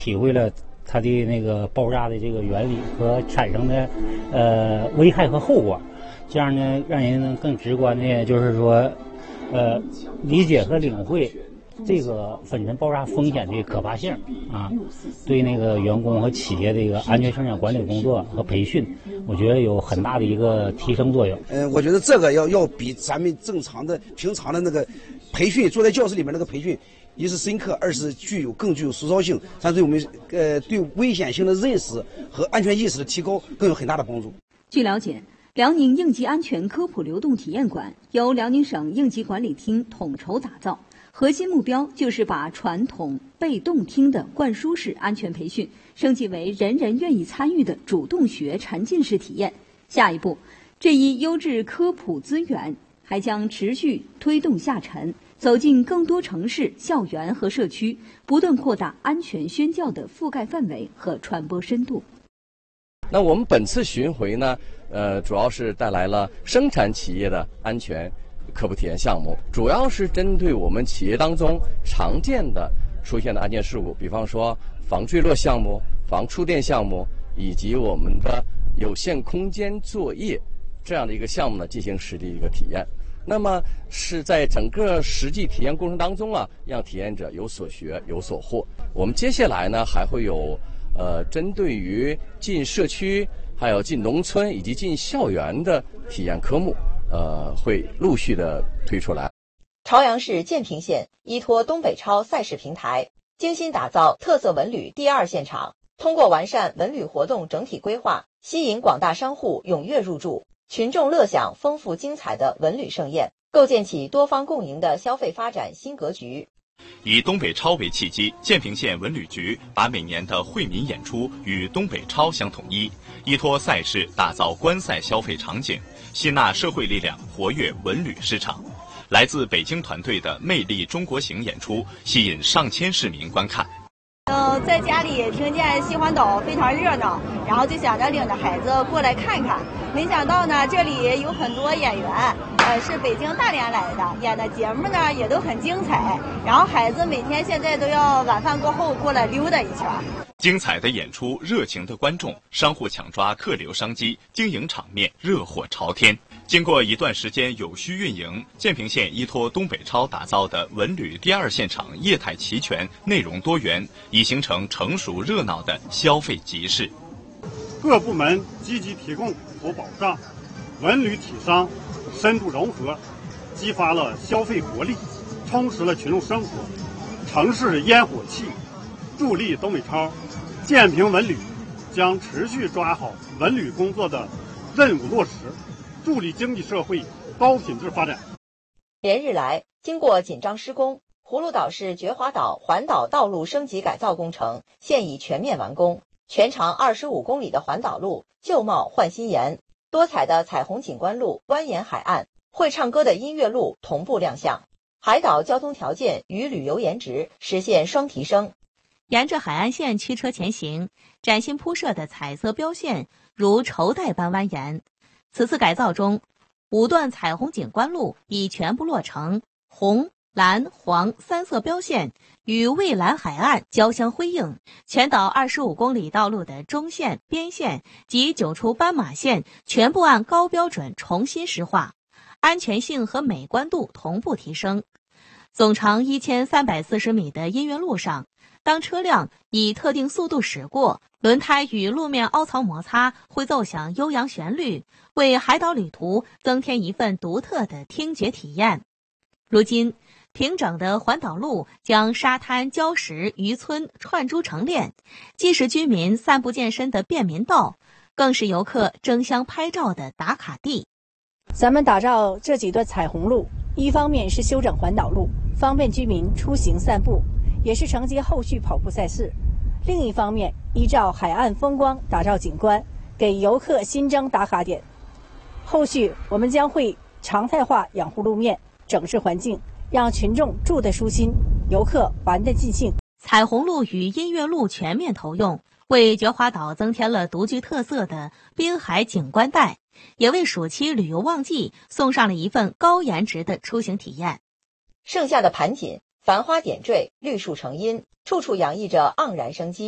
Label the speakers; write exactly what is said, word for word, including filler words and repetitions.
Speaker 1: 体会了它的那个爆炸的这个原理和产生的呃危害和后果，这样呢，让人能更直观的，就是说，呃，理解和领会这个粉尘爆炸风险的可怕性啊，对那个员工和企业的一个安全生产管理工作和培训，我觉得有很大的一个提升作用。
Speaker 2: 嗯、呃，我觉得这个要要比咱们正常的平常的那个培训，坐在教室里面那个培训。一是深刻，二是具有更具有实操性，它对我们呃对危险性的认识和安全意识的提高更有很大的帮助。
Speaker 3: 据了解，辽宁应急安全科普流动体验馆由辽宁省应急管理厅统筹打造，核心目标就是把传统被动听的灌输式安全培训升级为人人愿意参与的主动学沉浸式体验。下一步，这一优质科普资源还将持续推动下沉，走进更多城市、校园和社区，不断扩大安全宣教的覆盖范围和传播深度。
Speaker 4: 那我们本次巡回呢，呃，主要是带来了生产企业的安全科普体验项目，主要是针对我们企业当中常见的出现的安全事故，比方说防坠落项目、防触电项目，以及我们的有限空间作业这样的一个项目呢，进行实地一个体验。那么是在整个实际体验过程当中啊，让体验者有所学有所获。我们接下来呢还会有呃针对于进社区、还有进农村以及进校园的体验科目，呃会陆续的推出来。
Speaker 5: 朝阳市建平县依托东北超赛事平台，精心打造特色文旅第二现场，通过完善文旅活动整体规划，吸引广大商户踊跃入驻。群众乐享丰富精彩的文旅盛宴，构建起多方共赢的消费发展新格局。
Speaker 6: 以东北超为契机，建平县文旅局把每年的惠民演出与东北超相统一，依托赛事打造观赛消费场景，吸纳社会力量，活跃文旅市场。来自北京团队的魅力中国行演出吸引上千市民观看。
Speaker 7: 嗯，在家里听见西环岛非常热闹，然后就想着领着孩子过来看看。没想到呢，这里有很多演员，呃，是北京大连来的，演的节目呢也都很精彩。然后孩子每天现在都要晚饭过后过来溜达一圈。
Speaker 6: 精彩的演出，热情的观众，商户抢抓客流商机，经营场面热火朝天。经过一段时间有序运营，建平县依托东北超打造的文旅第二现场业态齐全、内容多元，已形成成熟热闹的消费集市。
Speaker 8: 各部门积极提供和保障，文旅体商深度融合，激发了消费活力，充实了群众生活，城市烟火气，助力东北超。建平文旅将持续抓好文旅工作的任务落实，助力经济社会高品质发展。
Speaker 5: 连日来，经过紧张施工，葫芦岛市觉华岛环岛道路升级改造工程现已全面完工，全长二十五公里的环岛路旧貌换新颜，多彩的彩虹景观路蜿蜒海岸，会唱歌的音乐路同步亮相，海岛交通条件与旅游颜值实现双提升。
Speaker 9: 沿着海岸线驱车前行，崭新铺设的彩色标线如绸带般蜿蜒。此次改造中，五段彩虹景观路已全部落成，红、蓝、黄三色标线与蔚蓝海岸交相辉映，全岛二十五公里道路的中线、边线及九处斑马线全部按高标准重新施画，安全性和美观度同步提升。总长一千三百四十米的姻缘路上，当车辆以特定速度驶过，轮胎与路面凹槽摩擦会奏响悠扬旋律，为海岛旅途增添一份独特的听觉体验。如今，平整的环岛路将沙滩、礁石、渔村串珠成链，既是居民散步健身的便民道，更是游客争相拍照的打卡地。
Speaker 10: 咱们打造这几段彩虹路，一方面是修整环岛路，方便居民出行散步，也是承接后续跑步赛事；另一方面，依照海岸风光打造景观，给游客新增打卡点。后续我们将会常态化养护路面，整治环境，让群众住得舒心，游客玩得尽兴。
Speaker 9: 彩虹路与音乐路全面投用，为觉华岛增添了独具特色的滨海景观带，也为暑期旅游旺季送上了一份高颜值的出行体验。
Speaker 5: 盛夏的盘锦，繁花点缀，绿树成荫，处处洋溢着盎然生机。